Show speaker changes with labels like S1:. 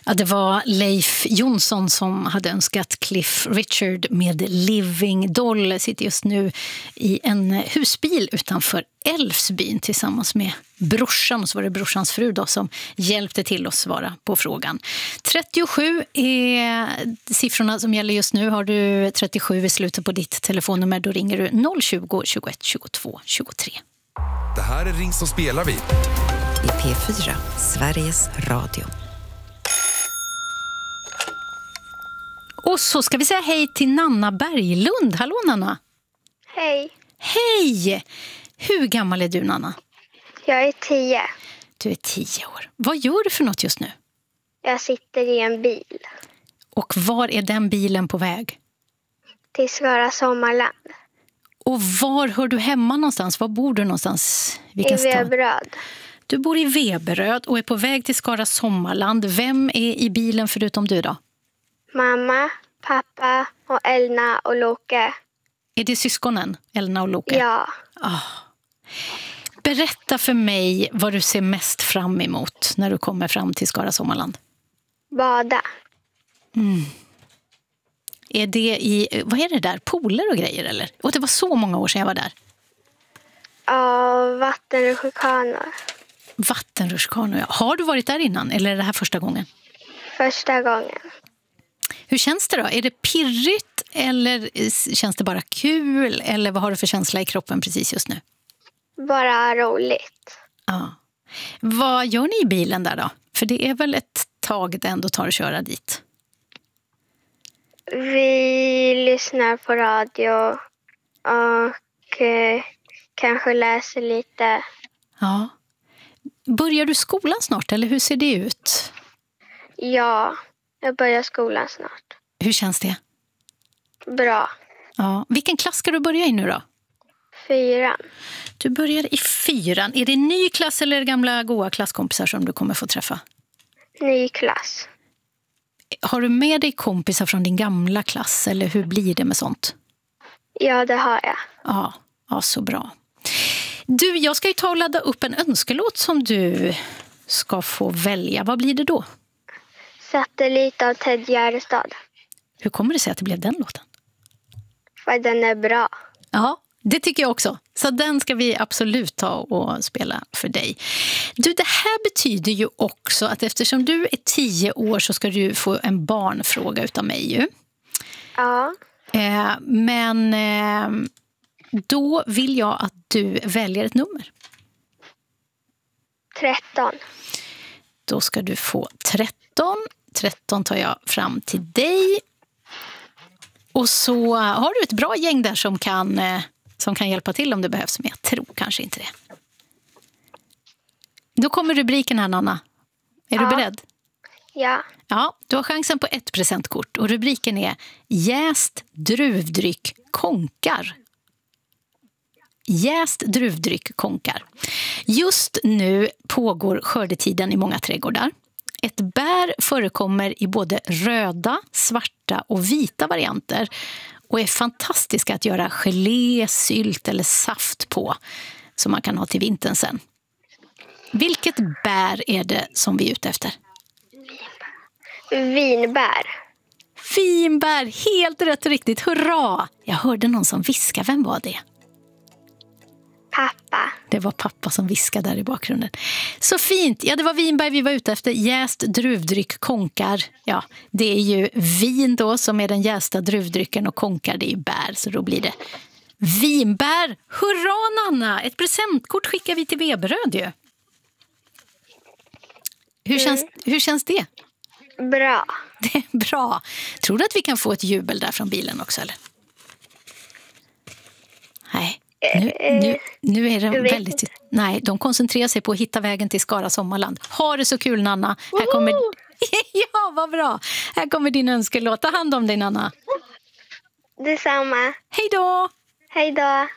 S1: Ja, det var Leif Jonsson som hade önskat Cliff Richard med Living Doll. Sitter just nu i en husbil utanför Älvsbyn tillsammans med brorsan. Och så var det brorsans fru då som hjälpte till att svara på frågan. 37 är siffrorna som gäller just nu. Har du 37 i slutet på ditt telefonnummer, då ringer du 020 21 22 23.
S2: Det här är Ring som spelar vi.
S3: I P4, Sveriges Radio.
S1: Och så ska vi säga hej till Nanna Berglund. Hallå Nanna.
S4: Hej.
S1: Hej! Hur gammal är du, Nanna?
S4: Jag är 10.
S1: Du är 10 år. Vad gör du för något just nu?
S4: Jag sitter i en bil.
S1: Och var är den bilen på väg?
S4: Till Skara Sommarland.
S1: Och var hör du hemma någonstans? Var bor du någonstans? Vilken
S4: I Veberöd.
S1: Du bor i Veberöd och är på väg till Skara Sommarland. Vem är i bilen förutom du då?
S4: Mamma, pappa och Elna och Loke.
S1: Är det syskonen, Elna och Loke?
S4: Ja.
S1: Berätta för mig vad du ser mest fram emot när du kommer fram till Skara Sommarland.
S4: Bada.
S1: Är det i, vad är det där? Pooler och grejer eller? Och det var så många år sedan jag var där.
S4: Ja, vattenrutschkanor.
S1: Vattenrutschkanor, ja. Har du varit där innan eller är det här första gången?
S4: Första gången.
S1: Hur känns det då? Är det pirrigt eller känns det bara kul? Eller vad har du för känsla i kroppen precis just nu?
S4: Bara roligt.
S1: Ja. Vad gör ni i bilen där då? För det är väl ett tag det ändå tar att köra dit.
S4: Vi lyssnar på radio och kanske läser lite.
S1: Ja. Börjar du skolan snart eller hur ser det ut?
S4: Ja, jag börjar skolan snart.
S1: Hur känns det?
S4: Bra.
S1: Ja. Vilken klass ska du börja i nu då?
S4: 4.
S1: Du börjar i 4. Är det en ny klass eller gamla goa klasskompisar som du kommer få träffa?
S4: Ny klass.
S1: Har du med dig kompisar från din gamla klass eller hur blir det med sånt?
S4: Ja, det har jag.
S1: Ja, så bra. Du, jag ska ju ta och ladda upp en önskelåt som du ska få välja. Vad blir det då?
S4: Satellit av Ted Gärdestad.
S1: Hur kommer det sig att det blev den låten?
S4: För den är bra.
S1: Ja, det tycker jag också. Så den ska vi absolut ta och spela för dig. Du, det här betyder ju också att eftersom du är 10 år så ska du få en barnfråga utav mig ju.
S4: Ja.
S1: Men då vill jag att du väljer ett nummer.
S4: 13.
S1: Då ska du få 13. 13 tar jag fram till dig. Och så har du ett bra gäng där som kan hjälpa till om det behövs. Men jag tror kanske inte det. Då kommer rubriken här, Nanna. Är du beredd?
S4: Ja.
S1: Ja, du har chansen på ett presentkort. Och rubriken är Jäst druvdryck konkar. Jäst druvdryck konkar. Just nu pågår skördetiden i många trädgårdar. Ett bär förekommer i både röda, svarta och vita varianter och är fantastiska att göra gelé, sylt eller saft på som man kan ha till vintern sen. Vilket bär är det som vi är ute efter?
S4: Vinbär.
S1: Vinbär, helt rätt och riktigt. Hurra! Jag hörde någon som viskade. Vem var det?
S4: Pappa.
S1: Det var pappa som viskade där i bakgrunden. Så fint. Ja, det var vinbär vi var ute efter. Jäst druvdryck konkar. Ja, det är ju vin då som är den jästa druvdrycken och konkar det är ju bär. Så då blir det vinbär. Hurra, Nanna! Ett presentkort skickar vi till Veberöd ju. Hur känns det?
S4: Bra.
S1: Det är bra. Tror du att vi kan få ett jubel där från bilen också, eller? Nej. Nu är det väldigt... Nej, de koncentrerar sig på att hitta vägen till Skara Sommarland. Ha det så kul, Nanna. Här kommer... Ja, vad bra. Här kommer din önskelåt. Ta hand om dig, Nanna.
S4: Detsamma.
S1: Hej då!
S4: Hej då.